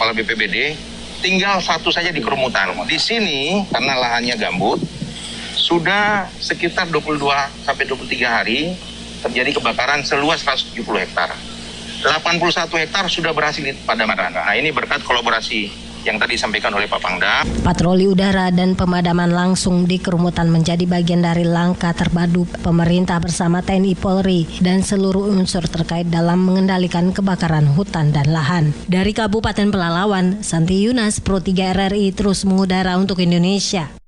Kepala BPBD, tinggal satu saja di Kerumutan. Di sini karena lahannya gambut, sudah sekitar 22 sampai 23 hari terjadi kebakaran seluas 170 hektar. 81 hektar sudah berhasil dipadamkan. Nah, ini berkat kolaborasi yang tadi disampaikan oleh Pak Pangdam. Patroli udara dan pemadaman langsung di Kerumutan menjadi bagian dari langkah terpadu pemerintah bersama TNI Polri dan seluruh unsur terkait dalam mengendalikan kebakaran hutan dan lahan. Dari Kabupaten Pelalawan, Santi Yunas, Pro 3 RRI terus mengudara untuk Indonesia.